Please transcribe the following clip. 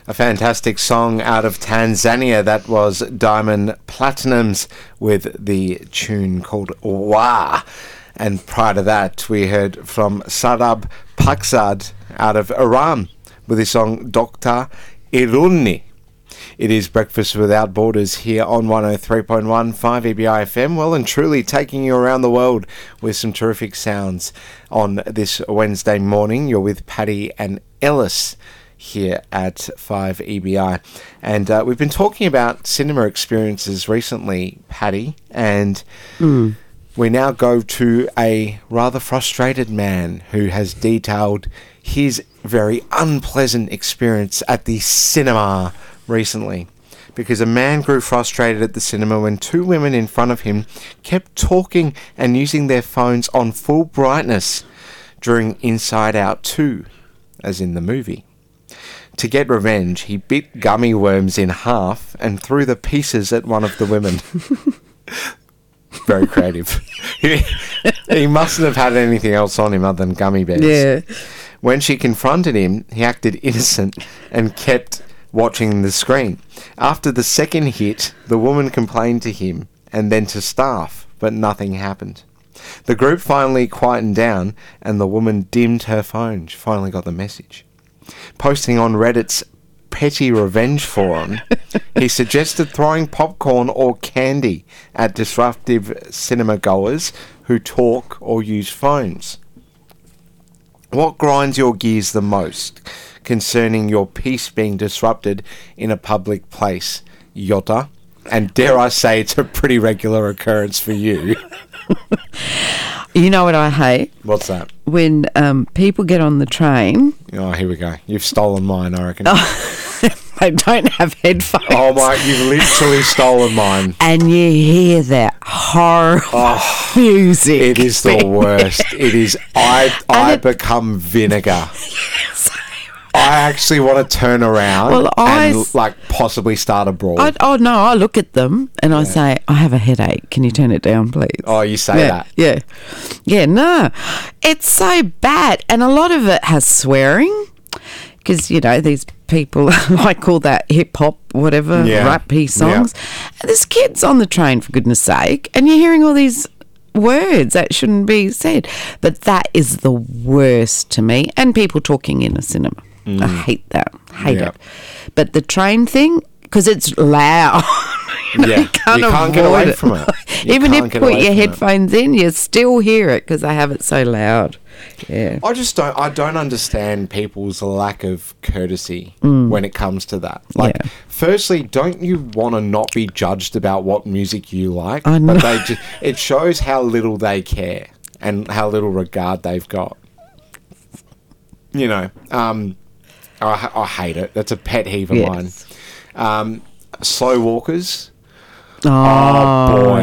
A fantastic song out of Tanzania. That was Diamond Platinums with the tune called Wah. And prior to that, we heard from Sarab Paksad out of Iran with his song Dr. Irunni. It is Breakfast Without Borders here on 103.15 EBI FM. Well and truly taking you around the world with some terrific sounds on this Wednesday morning. You're with Paddy and Ellis here at 5 EBI. And we've been talking about cinema experiences recently, Paddy, and we now go to a rather frustrated man who has detailed his very unpleasant experience at the cinema recently, because a man grew frustrated at the cinema when two women in front of him kept talking and using their phones on full brightness during Inside Out 2, as in the movie. To get revenge, he bit gummy worms in half and threw the pieces at one of the women. Very creative. He mustn't have had anything else on him other than gummy bears. Yeah. When she confronted him, he acted innocent and kept watching the screen. After the second hit, the woman complained to him and then to staff, but nothing happened. The group finally quietened down and the woman dimmed her phone. She finally got the message. Posting on Reddit's Petty Revenge forum, he suggested throwing popcorn or candy at disruptive cinema goers who talk or use phones. What grinds your gears the most concerning your peace being disrupted in a public place, Yotta? And dare I say it's a pretty regular occurrence for you. You know what I hate? What's that? When people get on the train. Oh, here we go. You've stolen mine, I reckon. They don't have headphones. Oh, my, you've literally stolen mine. And you hear that horrible music. It is the worst. It is. I become vinegar. I actually want to turn around and possibly start a brawl. I look at them and I say, I have a headache. Can you turn it down, please? Oh, you say that? Yeah. Yeah, no. It's so bad. And a lot of it has swearing because, you know, these people like all that hip-hop, whatever, rap-y songs. Yeah. And there's kids on the train, for goodness sake, and you're hearing all these words that shouldn't be said. But that is the worst to me. And people talking in a cinema. I hate that. Hate it. But the train thing, because it's loud. You can't get away from it. Even if you put your headphones in, you still hear it because they have it so loud. Yeah. I don't understand people's lack of courtesy when it comes to that. Firstly, don't you want to not be judged about what music you like? I know. But it shows how little they care and how little regard they've got. You know, I hate it. That's a pet heave of mine. Slow walkers. Oh, boy.